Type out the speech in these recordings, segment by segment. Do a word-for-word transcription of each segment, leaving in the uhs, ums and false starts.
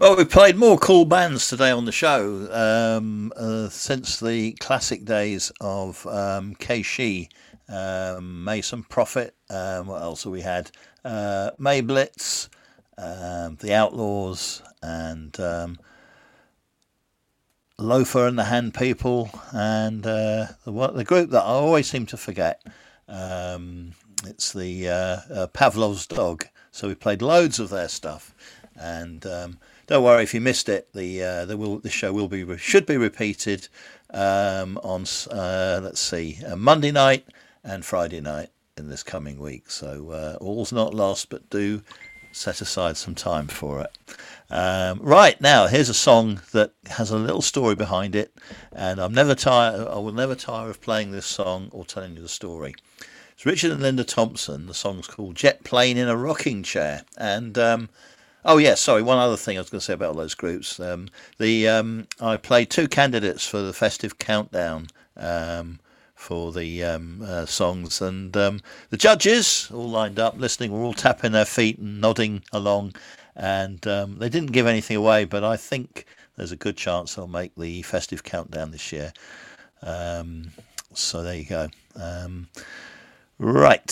Well, we've played more cool bands today on the show um, uh, since the classic days of um, Keishi, um, Mason Prophet. Um, what else have we had? Uh, Mayblitz, um, The Outlaws, and um, Loafer and the Hand People, and uh, the, one- the group that I always seem to forget. Um, it's the uh, uh, Pavlov's Dog. So we played loads of their stuff, and um, don't worry if you missed it. The uh, the will the show will be should be repeated um, on uh, let's see uh, Monday night and Friday night in this coming week. So uh, all's not lost, but do set aside some time for it. Um, right now, here's a song that has a little story behind it, and I'm never tire. I will never tire of playing this song or telling you the story. It's Richard and Linda Thompson. The song's called Jet Plane in a Rocking Chair. And, um, oh, yeah, sorry, one other thing I was going to say about all those groups. Um, the um, I played two candidates for the festive countdown um, for the um, uh, songs. And um, the judges, all lined up, listening, were all tapping their feet and nodding along. And um, they didn't give anything away, but I think there's a good chance they'll make the festive countdown this year. Um, so there you go. Um, Right,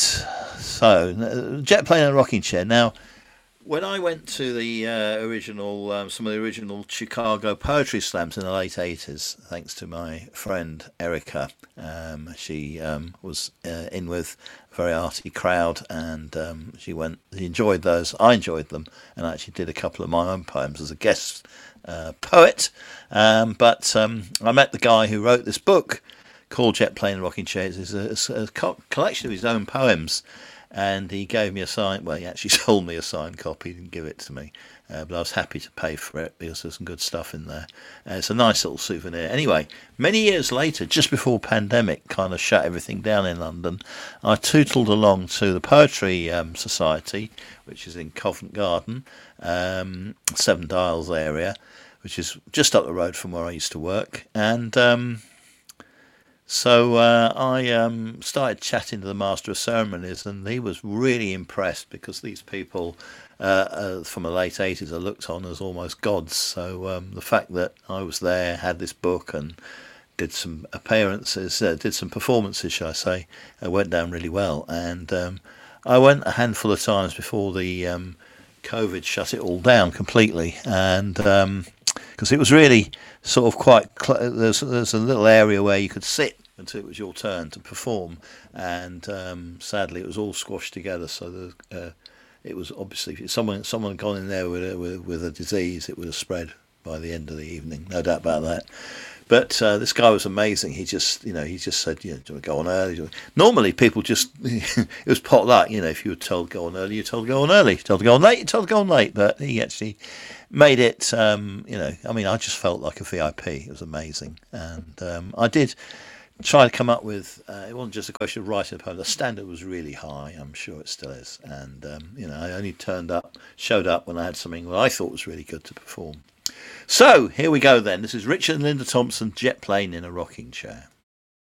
so Jet Plane and a Rocking Chair. Now, when I went to the uh, original, um, some of the original Chicago poetry slams in the late eighties, thanks to my friend Erica, um, she um, was uh, in with a very arty crowd, and um, she went. She enjoyed those. I enjoyed them, and I actually did a couple of my own poems as a guest uh, poet. Um, but um, I met the guy who wrote this book called Jet Plane and Rocking Chairs. Is a, a co- collection of his own poems, and he gave me a signed, well, he actually sold me a signed copy, he didn't give it to me, uh, but I was happy to pay for it because there's some good stuff in there. Uh, it's a nice little souvenir. Anyway, many years later, just before pandemic kind of shut everything down in London, I tootled along to the Poetry um, Society, which is in Covent Garden, um, Seven Dials area, which is just up the road from where I used to work, and um, So uh, I um, started chatting to the Master of Ceremonies, and he was really impressed because these people uh, uh, from the late eighties are looked on as almost gods. So um, the fact that I was there, had this book, and did some appearances, uh, did some performances, shall I say, uh, went down really well. And um, I went a handful of times before the um, COVID shut it all down completely, and because um, it was really sort of quite cl- there's there's a little area where you could sit until it was your turn to perform, and um, sadly it was all squashed together. So the, uh, it was obviously if someone someone had gone in there with a, with, with a disease, it would have spread by the end of the evening, no doubt about that. But uh, this guy was amazing. He just, you know, he just said, you know, do you want to go on early? Normally, people just, it was pot luck, you know, if you were told go on early, you're told to go on early. You're told to go on late, you're told to go on late. But he actually made it, um, you know, I mean, I just felt like a V I P. It was amazing. And um, I did try to come up with, uh, it wasn't just a question of writing a poem. The standard was really high. I'm sure it still is. And, um, you know, I only turned up, showed up when I had something that I thought was really good to perform. So, here we go then. This is Richard and Linda Thompson, Jet Plane in a Rocking Chair.